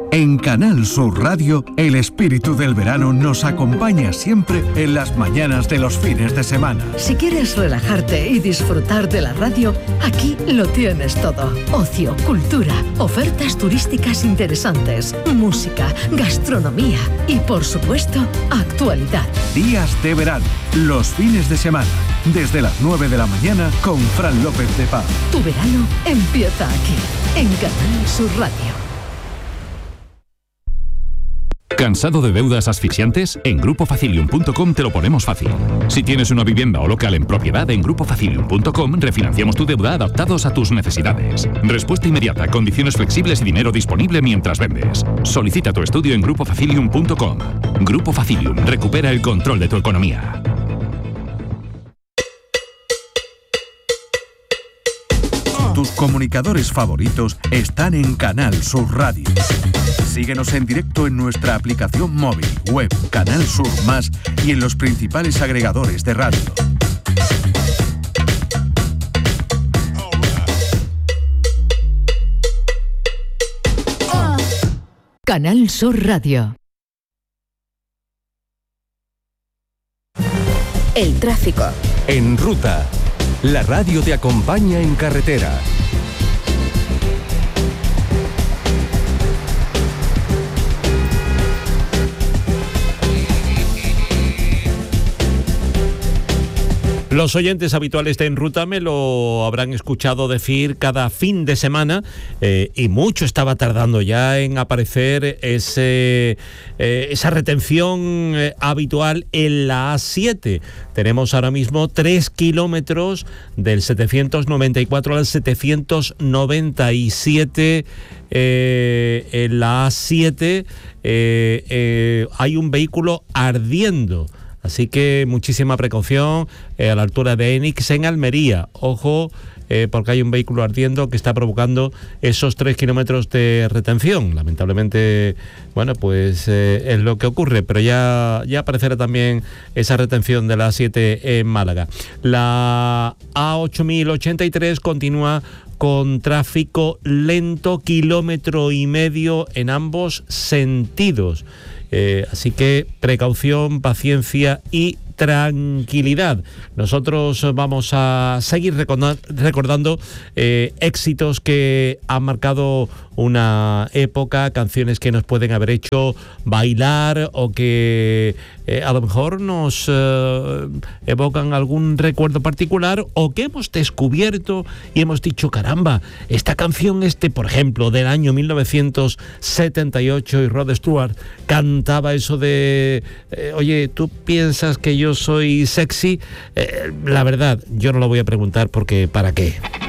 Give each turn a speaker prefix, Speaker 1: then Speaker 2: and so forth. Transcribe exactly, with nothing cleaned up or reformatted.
Speaker 1: En Canal Sur Radio, el espíritu del verano nos acompaña siempre en las mañanas de los fines de semana.
Speaker 2: Si quieres relajarte y disfrutar de la radio, aquí lo tienes todo. Ocio, cultura, ofertas turísticas interesantes, música, gastronomía y, por supuesto, actualidad.
Speaker 1: Días de verano, los fines de semana, desde las nueve de la mañana con Fran López de Paz.
Speaker 2: Tu verano empieza aquí, en Canal Sur Radio.
Speaker 3: ¿Cansado de deudas asfixiantes? En grupo facilium punto com te lo ponemos fácil. Si tienes una vivienda o local en propiedad, en grupo facilium punto com refinanciamos tu deuda adaptados a tus necesidades. Respuesta inmediata, condiciones flexibles y dinero disponible mientras vendes. Solicita tu estudio en grupo facilium punto com. Grupo Facilium, recupera el control de tu economía.
Speaker 1: Tus comunicadores favoritos están en Canal Sur Radio. Síguenos en directo en nuestra aplicación móvil, web, Canal Sur Más y en los principales agregadores de radio.
Speaker 2: Canal Sur Radio.
Speaker 4: El tráfico.
Speaker 5: En ruta. La radio te acompaña en carretera.
Speaker 6: Los oyentes habituales de En Ruta me lo habrán escuchado decir cada fin de semana eh, y mucho estaba tardando ya en aparecer ese, eh, esa retención eh, habitual en la A siete. Tenemos ahora mismo tres kilómetros del setecientos noventa y cuatro al setecientos noventa y siete eh, en la A siete. Eh, eh, hay un vehículo ardiendo. Así que muchísima precaución eh, a la altura de Enix en Almería. Ojo, eh, porque hay un vehículo ardiendo que está provocando esos tres kilómetros de retención. Lamentablemente, bueno, pues eh, es lo que ocurre, pero ya, ya aparecerá también esa retención de la A siete en Málaga. La A ocho mil ochenta y tres continúa con tráfico lento, kilómetro y medio en ambos sentidos. Eh, así que precaución, paciencia y tranquilidad. Nosotros vamos a seguir recordando eh, éxitos que han marcado una época, canciones que nos pueden haber hecho bailar o que eh, a lo mejor nos eh, evocan algún recuerdo particular o que hemos descubierto y hemos dicho, caramba, esta canción este, por ejemplo, del año mil novecientos setenta y ocho y Rod Stewart cantaba eso de eh, oye, ¿tú piensas que yo soy sexy? Eh, la verdad, yo no lo voy a preguntar porque ¿para qué?